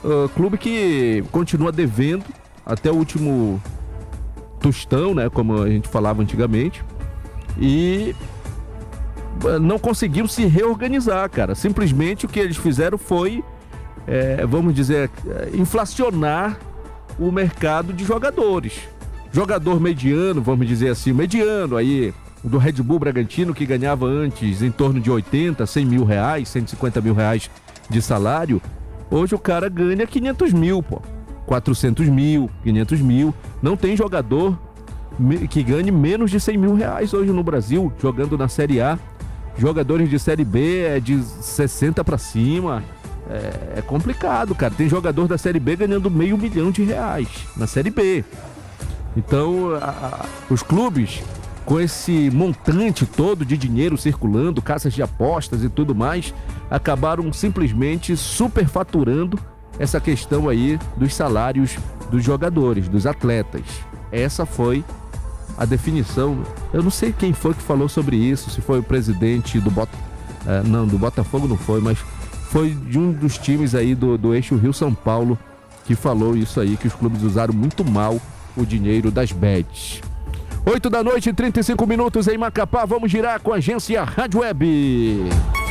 Clube que continua devendo até o último tostão, né? Como a gente falava antigamente. E não conseguiu se reorganizar, cara. Simplesmente o que eles fizeram foi, vamos dizer, inflacionar o mercado de jogadores. Jogador mediano, vamos dizer assim, mediano aí, do Red Bull Bragantino, que ganhava antes em torno de 80, 100 mil reais, 150 mil reais de salário. Hoje o cara ganha 500 mil, pô. 400 mil, 500 mil. Não tem jogador que ganhe menos de 100 mil reais hoje no Brasil, jogando na Série A. Jogadores de Série B é de 60 pra cima. É complicado, cara. Tem jogador da Série B ganhando R$500 mil na Série B. Então, os clubes, com esse montante todo de dinheiro circulando, casas de apostas e tudo mais, acabaram simplesmente superfaturando essa questão aí dos salários dos jogadores, dos atletas. Essa foi a definição. Eu não sei quem foi que falou sobre isso, se foi o presidente do do Botafogo não foi, mas foi de um dos times aí do eixo Rio-São Paulo que falou isso aí, que os clubes usaram muito mal o dinheiro das bets. 8 da noite, 35 minutos em Macapá. Vamos girar com a agência Rádio Web.